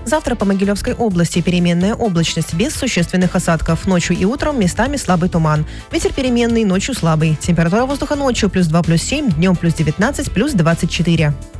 Завтра по Могилевской области переменная облачность без существенных осадков. Ночью и утром местами слабый туман. Ветер переменный, ночью слабый. Температура воздуха ночью +2, +7, днем +19, +24.